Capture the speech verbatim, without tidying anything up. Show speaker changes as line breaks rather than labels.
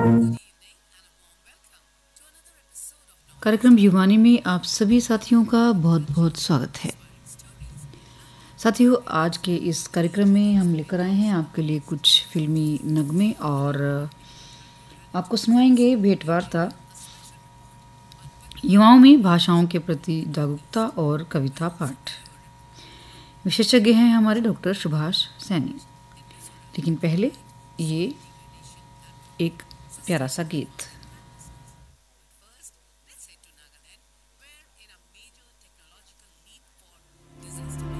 कार्यक्रम युवानी में आप सभी साथियों का बहुत बहुत स्वागत है। साथियों, आज के इस कार्यक्रम में हम लेकर आए हैं आपके लिए कुछ फिल्मी नगमे और आपको सुनाएंगे भेंटवार्ता युवाओं में भाषाओं के प्रति जागरूकता और कविता पाठ। विशेषज्ञ हैं हमारे डॉक्टर सुभाष सैनी। लेकिन पहले ये एक प्यारा सा गीत।